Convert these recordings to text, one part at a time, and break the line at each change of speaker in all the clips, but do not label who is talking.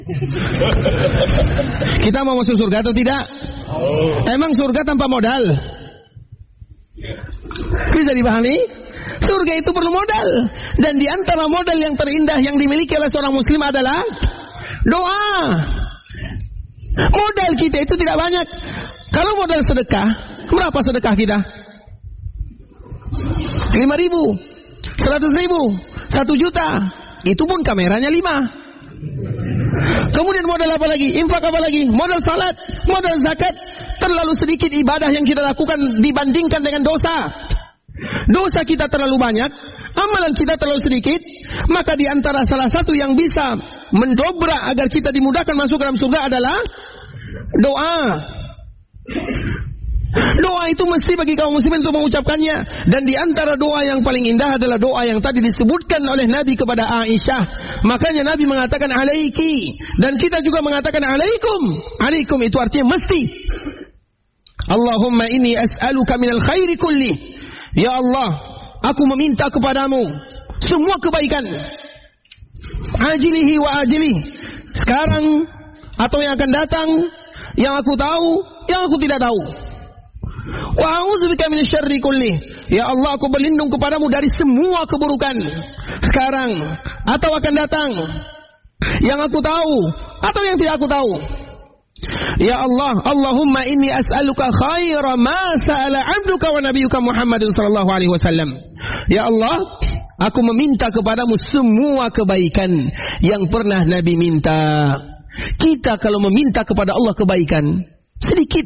Kita mau masuk surga atau tidak? Emang surga tanpa modal? Bisa dipahami? Surga itu perlu modal. Dan di antara modal yang terindah yang dimiliki oleh seorang muslim adalah doa. Modal kita itu tidak banyak. Kalau modal sedekah, berapa sedekah kita? 5.000, 100.000, 1 juta. Itu pun kameranya 5. Kemudian modal apa lagi? Infak apa lagi? Modal salat, modal zakat. Terlalu sedikit ibadah yang kita lakukan dibandingkan dengan dosa. Dosa kita terlalu banyak, amalan kita terlalu sedikit. Maka di antara salah satu yang bisa mendobrak agar kita dimudahkan masuk ke dalam surga adalah doa. Doa itu mesti bagi kaum muslimin untuk mengucapkannya. Dan di antara doa yang paling indah adalah doa yang tadi disebutkan oleh Nabi kepada Aisyah. Makanya Nabi mengatakan alaiki, dan kita juga mengatakan alaikum. Alaikum itu artinya mesti. Allahumma inni as'aluka minal khairi kulli. Ya Allah, aku meminta kepadamu semua kebaikan, ajilihi wa ajilih, sekarang atau yang akan datang, yang aku tahu, yang aku tidak tahu. Wa a'udzubika minasyarri kulli. Ya Allah, aku berlindung kepadamu dari semua keburukan, sekarang atau akan datang, yang aku tahu atau yang tidak aku tahu. Ya Allah, Allahumma inni as'aluka khaira ma sa'ala 'abduka wa nabiyyuka Muhammadin sallallahu alaihi wasallam. Ya Allah, aku meminta kepadamu semua kebaikan yang pernah Nabi minta. Kita kalau meminta kepada Allah kebaikan sedikit.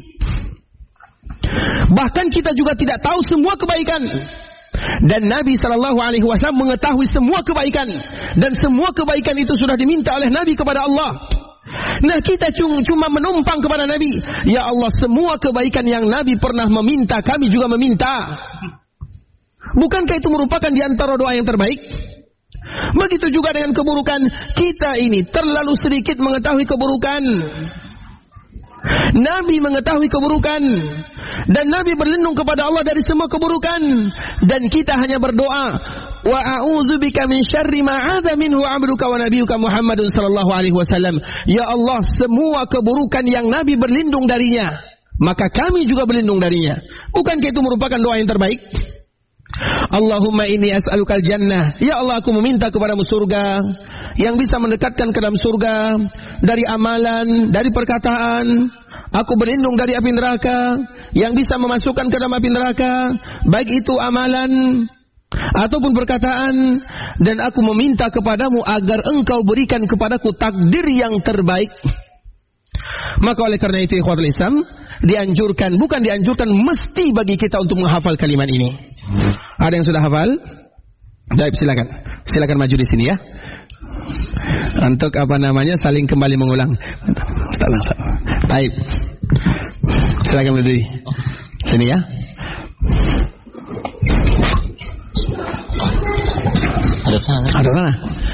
Bahkan kita juga tidak tahu semua kebaikan. Dan Nabi sallallahu alaihi wasallam mengetahui semua kebaikan, dan semua kebaikan itu sudah diminta oleh Nabi kepada Allah. Nah, kita cuma menumpang kepada Nabi. Ya Allah, semua kebaikan yang Nabi pernah meminta, kami juga meminta. Bukankah itu merupakan di antara doa yang terbaik? Begitu juga dengan keburukan. Kita ini terlalu sedikit mengetahui keburukan. Nabi mengetahui keburukan, dan Nabi berlindung kepada Allah dari semua keburukan. Dan kita hanya berdoa, wa a'udzubika min syarri ma 'adza minhu 'abduka wa nabiyyuka Muhammadun sallallahu alaihi wasallam. Ya Allah, semua keburukan yang Nabi berlindung darinya, maka kami juga berlindung darinya. Bukankah itu merupakan doa yang terbaik? Allahumma inni as'alukal jannah. Ya Allah, aku meminta kepadamu surga, yang bisa mendekatkan ke dalam surga dari amalan, dari perkataan. Aku berlindung dari api neraka, yang bisa memasukkan ke dalam api neraka, baik itu amalan ataupun perkataan. Dan aku meminta kepadamu agar engkau berikan kepadaku takdir yang terbaik. Maka oleh karena itu ikhwatul Islam, dianjurkan, bukan dianjurkan, mesti bagi kita untuk menghafal kalimat ini. Ada yang sudah hafal? Baik, silakan maju di sini ya. Untuk saling kembali mengulang. Baik, silakan berdiri sini ya. Ada sana.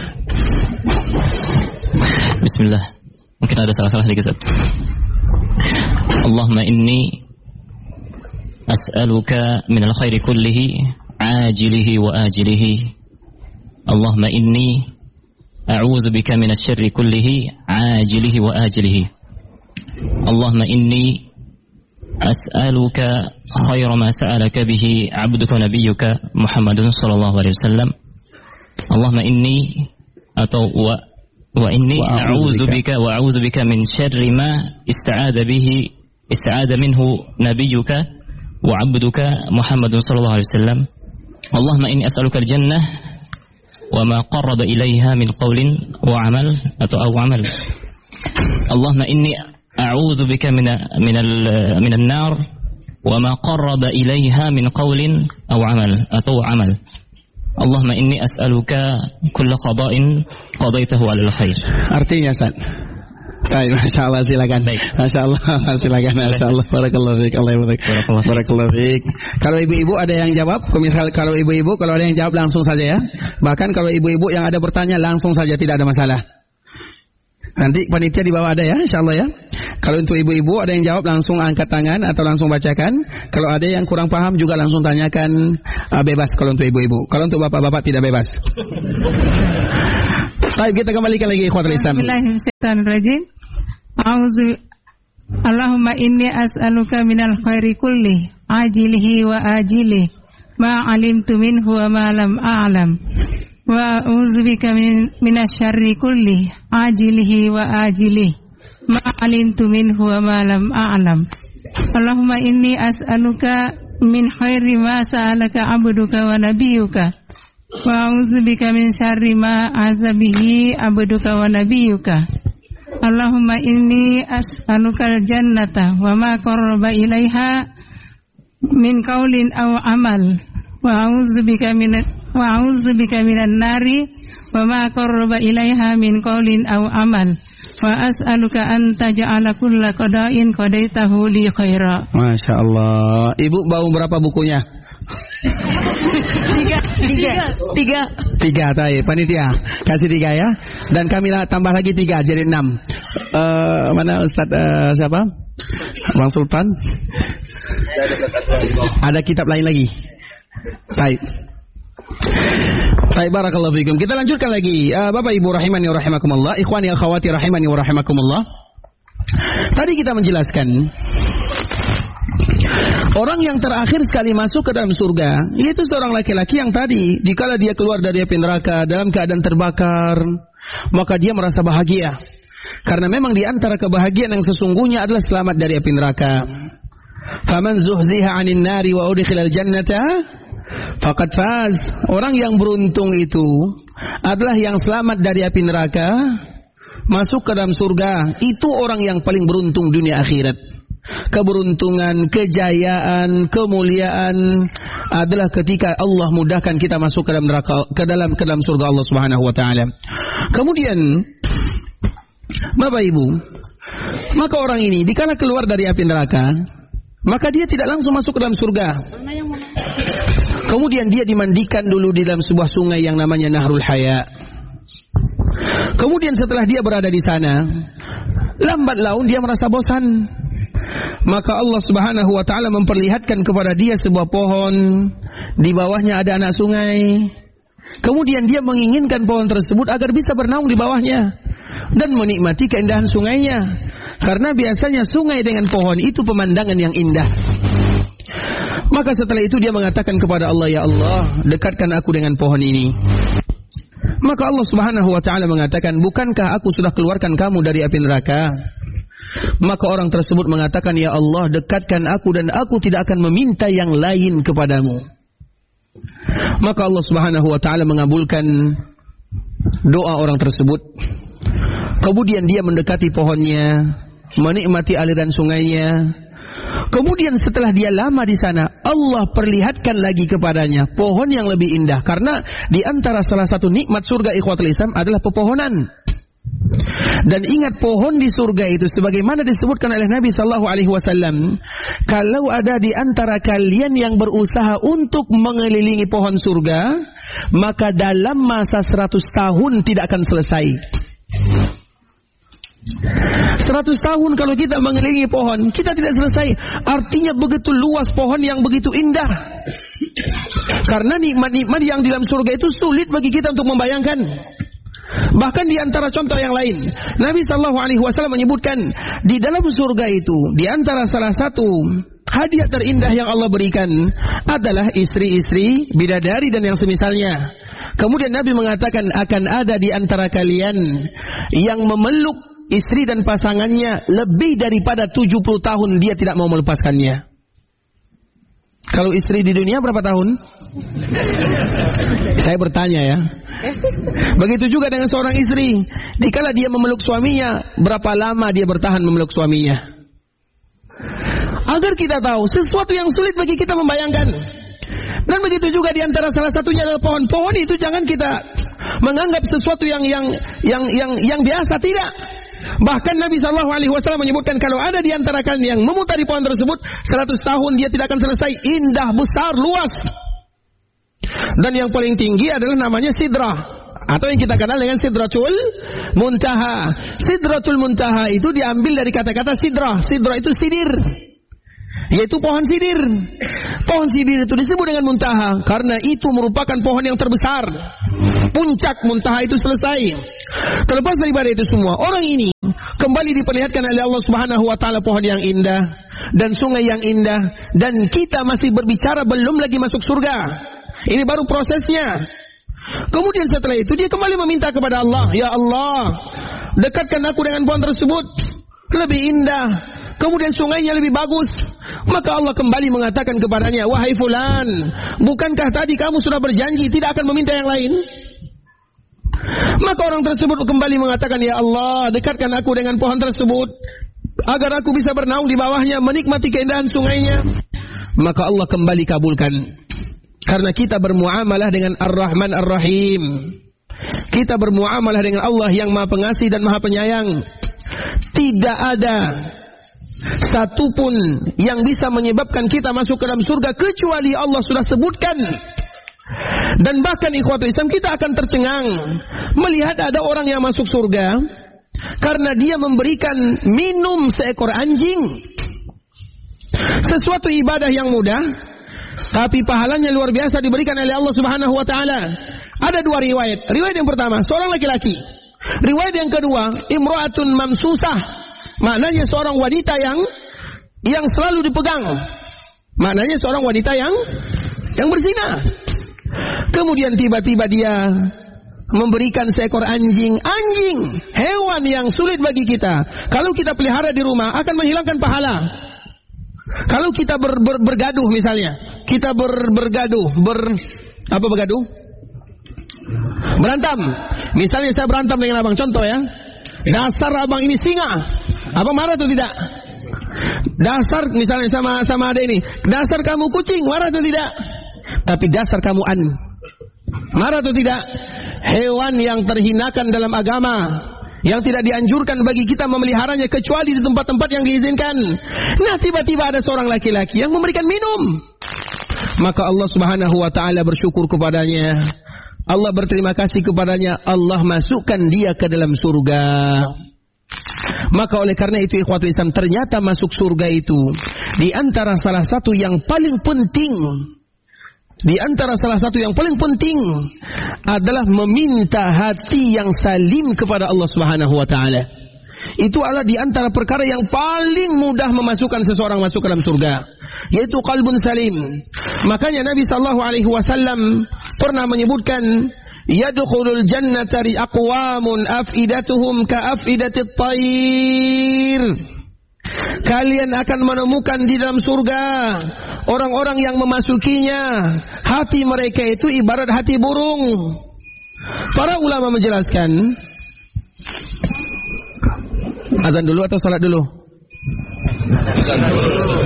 Bismillah. Mungkin ada salah-salah sedikit. Allahumma inni as'aluka minal khairi kullihi ajilihi wa ajilihi. Allahumma inni a'udzu bika minasy syarri kullihi ajilihi wa ajilihi. Allahumma inni as'aluka khaira ma sa'alaka bihi 'abduka wa nabiyyuka Muhammadun sallallahu alaihi wasallam. Allahumma inni wa inni a'udzu bika min syarri ma ista'adha minhu nabiyyuka wa 'abduka Muhammadun sallallahu alaihi wasallam. Allahumma inni as'aluka al-jannah wa ma qarraba ilaiha min qawlin wa 'amal atau amal. Allahumma inni a'udzu bika minan nar wa ma qarraba ilaiha min qawlin aw 'amal atau amal. Allahumma inni as'aluka kulla qada'in qadaitahu 'alal khair.
Artinya Ustaz. Baik, Masya Allah, silakan. Baik. Masya Allah, silakan. Masya Allah, barakallahu fiik. Barakallahu fiik. Kalau ibu-ibu ada yang jawab, kalau ibu-ibu kalau ada yang jawab langsung saja ya. Bahkan kalau ibu-ibu yang ada bertanya langsung saja, tidak ada masalah. Nanti panitia di bawah ada ya, Insya Allah ya. Kalau untuk ibu-ibu ada yang jawab langsung angkat tangan atau langsung bacakan. Kalau ada yang kurang paham juga langsung tanyakan, bebas kalau untuk ibu-ibu. Kalau untuk bapak-bapak tidak bebas. Baik, kita kembalikan lagi ikhwatul Islam.
Bismillahirrahmanirrahim. Allahumma inni as'aluka minal khairi kulli ajilihi wa ajilihi ma alimtu minhu wa ma lam a'lam. Wa a'udzubika minasyarri kulli ajilihi wa ajilihi ma alimtu minhu wa ma lam a'lam. Allahumma inni as'aluka min khairi ma sa'alaka 'abduka wa nabiyyuka wa a'udzubika min syarri ma azabihi 'abduka wa nabiyyuka. Allahumma inni as'aluka al-jannata wa ma qarraba ilaiha min qaulin aw amal wa a'udzubika minan nari wa ma qarraba ilaiha min qaulin aw amal wa as'aluka an taj'ala kulla qada'in qadaitahu li khaira.
Masya Allah. Ibu bawa berapa bukunya? Tiga, taib. Panitia kasih 3 ya. Dan kami tambah lagi 3 jadi 6. Mana Ustaz siapa? Bang Sultan. Ada kitab lain lagi. Baik. Baik, barakallahu fikum. Kita lanjutkan lagi. Bapak Ibu rahimani wa rahimakumullah, ikhwani akhwati rahimani wa rahimakumullah. Tadi kita menjelaskan orang yang terakhir sekali masuk ke dalam surga yaitu seorang laki-laki yang tadi dikala dia keluar dari api neraka dalam keadaan terbakar, maka dia merasa bahagia. Karena memang di antara kebahagiaan yang sesungguhnya adalah selamat dari api neraka. Faman zuhziha 'anil nari wa udkhilal jannata faqad faz. Orang yang beruntung itu adalah yang selamat dari api neraka, masuk ke dalam surga. Itu orang yang paling beruntung dunia akhirat. Keberuntungan, kejayaan, kemuliaan adalah ketika Allah mudahkan kita masuk ke dalam neraka, ke dalam surga Allah Subhanahu wa taala. Kemudian Bapak Ibu, maka orang ini dikala keluar dari api neraka, maka dia tidak langsung masuk ke dalam surga. Kemudian dia dimandikan dulu di dalam sebuah sungai yang namanya Nahrul Haya. Kemudian setelah dia berada di sana, lambat laun dia merasa bosan. Maka Allah Subhanahu wa taala memperlihatkan kepada dia sebuah pohon, di bawahnya ada anak sungai. Kemudian dia menginginkan pohon tersebut agar bisa bernaung di bawahnya dan menikmati keindahan sungainya. Karena biasanya sungai dengan pohon itu pemandangan yang indah. Maka setelah itu dia mengatakan kepada Allah, ya Allah, dekatkan aku dengan pohon ini. Maka Allah Subhanahu wa taala mengatakan, bukankah aku sudah keluarkan kamu dari api neraka? Maka orang tersebut mengatakan, ya Allah, dekatkan aku dan aku tidak akan meminta yang lain kepadamu. Maka Allah Subhanahu wa taala mengabulkan doa orang tersebut. Kemudian dia mendekati pohonnya, menikmati aliran sungainya. Kemudian setelah dia lama di sana, Allah perlihatkan lagi kepadanya pohon yang lebih indah. Karena di antara salah satu nikmat surga ikhwatul Islam adalah pepohonan. Dan ingat, pohon di surga itu sebagaimana disebutkan oleh Nabi sallallahu alaihi wasallam, kalau ada di antara kalian yang berusaha untuk mengelilingi pohon surga, maka dalam masa 100 tahun tidak akan selesai. 100 tahun kalau kita mengelilingi pohon, kita tidak selesai. Artinya begitu luas pohon yang begitu indah. Karena nikmat-nikmat yang di dalam surga itu sulit bagi kita untuk membayangkan. Bahkan di antara contoh yang lain, Nabi sallallahu alaihi wasallam menyebutkan di dalam surga itu, di antara salah satu hadiah terindah yang Allah berikan adalah istri-istri, bidadari dan yang semisalnya. Kemudian Nabi mengatakan, akan ada di antara kalian yang memeluk istri dan pasangannya lebih daripada 70 tahun dia tidak mau melepaskannya. Kalau istri di dunia berapa tahun? Saya bertanya ya. Begitu juga dengan seorang istri, dikala dia memeluk suaminya, berapa lama dia bertahan memeluk suaminya? Agar kita tahu sesuatu yang sulit bagi kita membayangkan. Dan begitu juga di antara salah satunya adalah pohon. Pohon itu jangan kita menganggap sesuatu yang biasa, tidak. Bahkan Nabi SAW menyebutkan kalau ada di antara kalian yang memutari pohon tersebut 100 tahun dia tidak akan selesai. Indah, besar, luas. Dan yang paling tinggi adalah namanya sidrah. atau yang kita kenal dengan Sidratul Muntaha. Sidratul Muntaha itu diambil dari kata-kata sidrah. Sidrah itu sidir, yaitu pohon sidir. Pohon sidir itu disebut dengan muntaha karena itu merupakan pohon yang terbesar. Puncak muntaha itu selesai. Terlepas daripada itu semua, orang ini kembali diperlihatkan oleh Allah Subhanahu wa taala pohon yang indah dan sungai yang indah, dan kita masih berbicara belum lagi masuk surga. Ini baru prosesnya. Kemudian setelah itu dia kembali meminta kepada Allah, ya Allah, dekatkan aku dengan pohon tersebut, lebih indah, kemudian sungainya lebih bagus. Maka Allah kembali mengatakan kepadanya, wahai fulan, bukankah tadi kamu sudah berjanji tidak akan meminta yang lain? Maka orang tersebut kembali mengatakan, ya Allah, dekatkan aku dengan pohon tersebut agar aku bisa bernaung di bawahnya, menikmati keindahan sungainya. Maka Allah kembali kabulkan. Karena kita bermuamalah dengan Ar-Rahman Ar-Rahim. Kita bermuamalah dengan Allah yang Maha Pengasih dan Maha Penyayang. Tidak ada satupun yang bisa menyebabkan kita masuk ke dalam surga kecuali Allah sudah sebutkan. Dan bahkan ikhwatul Islam, kita akan tercengang melihat ada orang yang masuk surga karena dia memberikan minum seekor anjing. Sesuatu ibadah yang mudah, tapi pahalanya luar biasa diberikan oleh Allah Subhanahu wa taala. Ada dua riwayat. Riwayat yang pertama, seorang laki-laki. Riwayat yang kedua, imra'atun mamsusah. Maknanya seorang wanita yang selalu dipegang. Maknanya seorang wanita yang berzina. Kemudian tiba-tiba dia memberikan seekor anjing. Anjing, hewan yang sulit bagi kita. Kalau kita pelihara di rumah akan menghilangkan pahala. Kalau kita bergaduh misalnya, kita bergaduh, bergaduh? Berantem. Misalnya saya berantem dengan abang, contoh ya. Dasar abang ini singa. Abang marah atau tidak? Dasar misalnya sama ada ini. Dasar kamu kucing, marah atau tidak? Tapi dasar kamu marah atau tidak? Hewan yang terhinakan dalam agama, yang tidak dianjurkan bagi kita memeliharanya kecuali di tempat-tempat yang diizinkan. Nah, tiba-tiba ada seorang laki-laki yang memberikan minum. Maka Allah Subhanahu wa taala bersyukur kepadanya. Allah berterima kasih kepadanya. Allah masukkan dia ke dalam surga. Maka oleh karena itu ikhwatul Islam, ternyata masuk surga itu di antara salah satu yang paling penting. Di antara salah satu yang paling penting adalah meminta hati yang salim kepada Allah Subhanahu wa taala. Itu adalah di antara perkara yang paling mudah memasukkan seseorang masuk ke dalam surga, yaitu qalbun salim. Makanya Nabi sallallahu alaihi wasallam pernah menyebutkan, yadkhulul jannata aqwamun afidatuhum ka afidatit tayr. Kalian akan menemukan di dalam surga orang-orang yang memasukinya, hati mereka itu ibarat hati burung. Para ulama menjelaskan, azan dulu atau salat dulu? Azan dulu.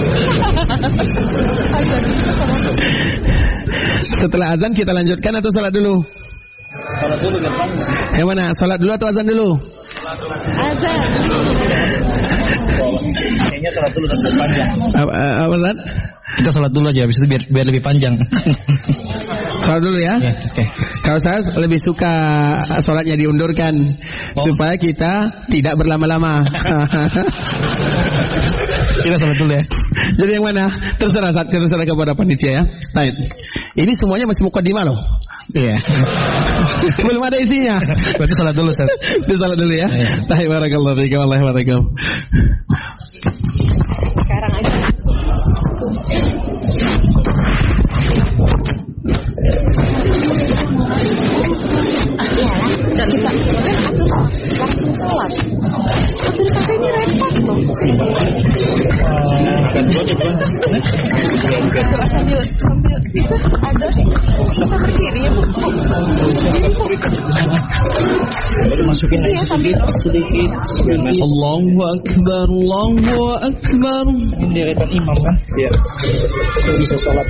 Setelah azan kita lanjutkan atau salat dulu? Salat dulu depan. Yang mana? Salat dulu atau azan dulu? Azan. Kayaknya salat dulu dan panjang. Apa Zat? Kita salat dulu aja, habis itu biar lebih panjang. Salat dulu ya? Ya, oke. Kalau saya lebih suka salatnya diundurkan supaya kita tidak berlama-lama. Kita salat dulu ya. Jadi yang mana? Terserah kepada panitia ya. Baik. Ini semuanya masih mukadimah loh. Iya. Belum ada isinya. Berarti salat dulu, Ustaz. Salat dulu ya. Baik, barakallahu fiikum, Allah barakallahu. Sekarang aja. Dan kita langsung sholat. Tapi ini repot loh. Sambil itu ada bisa berdiri ya Bu. Masukin aja sedikit. Allahu Akbar, Allahu Akbar. Ini deretan imam kan? Iya. Bisa sholat.